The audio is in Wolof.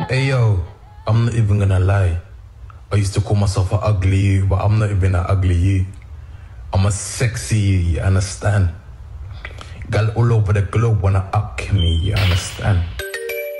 Hey yo, I'm not even gonna lie. I used to call myself an ugly you, but I'm not even an ugly you. I'm a sexy you understand? Girl all over the globe wanna up me, you understand?